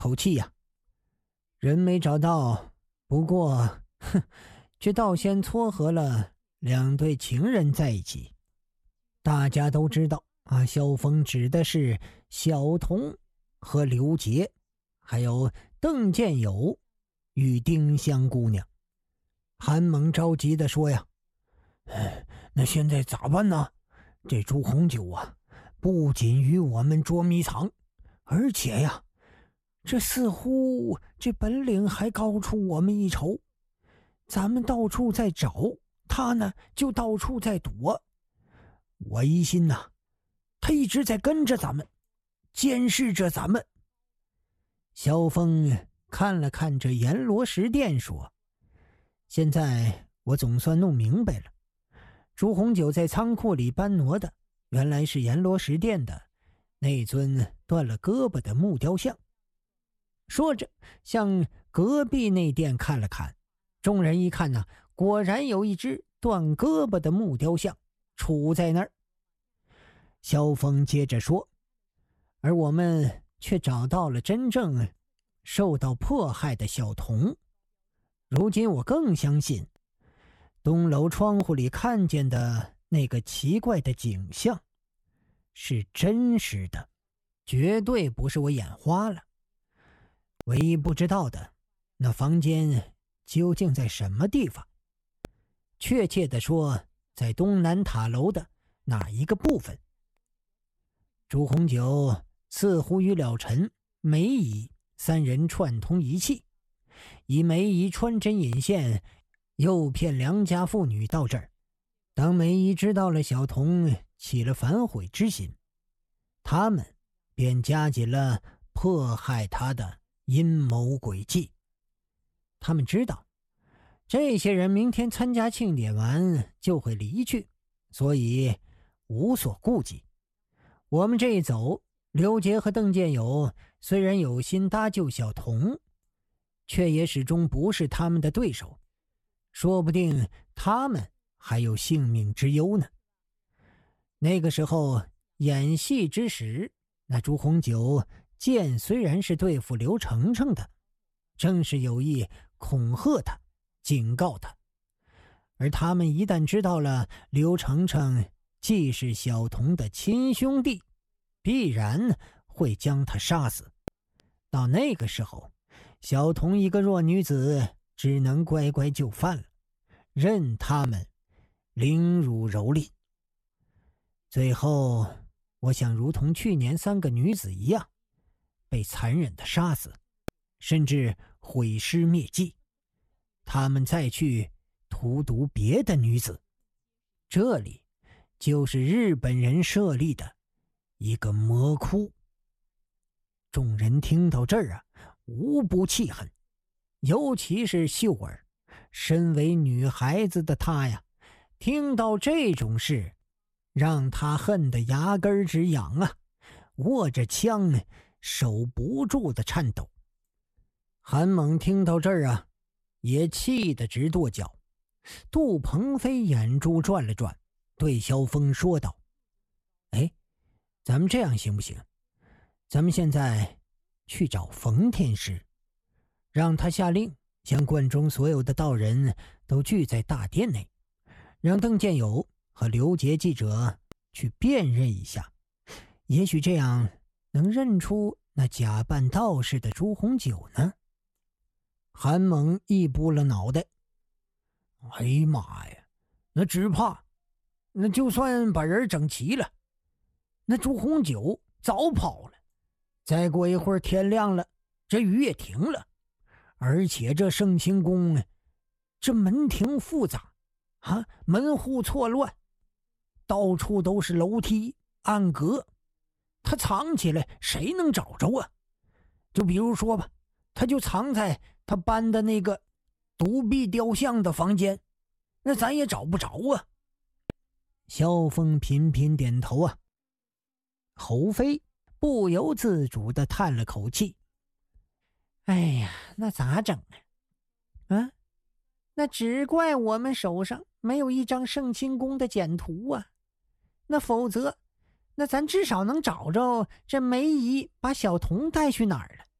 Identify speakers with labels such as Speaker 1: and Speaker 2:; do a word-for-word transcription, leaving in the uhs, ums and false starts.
Speaker 1: 口气呀、啊。人没找到，不过哼，却倒先撮合了两对情人在一起。大家都知道啊，萧峰指的是小童和刘杰，还有邓建友与丁香姑娘。韩猛着急地说呀，那现在咋办呢？这朱红酒啊，不仅与我们捉迷藏，而且呀，这似乎这本领还高出我们一筹。咱们到处在找，他呢就到处在躲。我疑心呐、啊，他一直在跟着咱们，监视着咱们。萧峰看了看这阎罗石殿，说：“现在我总算弄明白了，朱红酒在仓库里搬挪的，原来是阎罗石殿的那尊断了胳膊的木雕像。”说着，向隔壁内殿看了看，众人一看呢，果然有一只断胳膊的木雕像杵在那儿。萧峰接着说：“而我们却找到了真正受到迫害的小童。如今我更相信，东楼窗户里看见的那个奇怪的景象是真实的，绝对不是我眼花了。唯一不知道的，那房间究竟在什么地方？确切地说，在东南塔楼的哪一个部分？”朱红酒似乎与了尘、梅姨三人串通一气，以梅姨穿针引线，诱骗良家妇女到这儿。当梅姨知道了小童起了反悔之心，他们便加紧了迫害他的阴谋诡计。他们知道这些人明天参加庆典完就会离去，所以无所顾忌。我们这一走，刘杰和邓建友虽然有心搭救小童，却也始终不是他们的对手，说不定他们还有性命之忧呢。那个时候演戏之时，那朱红酒剑虽然是对付刘程程的，正是有意恐吓他，警告他。而他们一旦知道了刘程程既是小童的亲兄弟，必然会将他杀死。到那个时候，小童一个弱女子只能乖乖就范了，任他们凌辱蹂躏。最后，我想如同去年三个女子一样，被残忍地杀死，甚至毁尸灭迹。他们再去荼毒别的女子。这里就是日本人设立的一个魔窟。众人听到这儿啊，无不气恨，尤其是秀儿，身为女孩子的她呀，听到这种事，让她恨得牙根直痒啊，握着枪手不住的颤抖。韩猛听到这儿啊，也气得直跺脚。杜鹏飞眼珠转了转，对萧峰说道：“哎，咱们这样行不行？咱们现在去找冯天师，让他下令将观中所有的道人都聚在大殿内，让邓建友和刘杰记者去辨认一下，也许这样能认出那假扮道士的朱红酒呢。”韩猛一拨了脑袋：“哎呀妈呀，那只怕那就算把人整齐了，那朱红酒早跑了，再过一会儿天亮了，这雨也停了，而且这圣清宫这门庭复杂啊，门户错乱，到处都是楼梯暗格，他藏起来谁能找着啊？就比如说吧，他就藏在他搬的那个独臂雕像的房间，那咱也找不着啊。”萧峰频频点头啊。侯飞不由自主地叹了口气：“哎呀，那咋整啊？啊，那只怪我们手上没有一张圣清宫的简图啊，那否则那咱至少能找着这梅姨把小童带去哪儿了。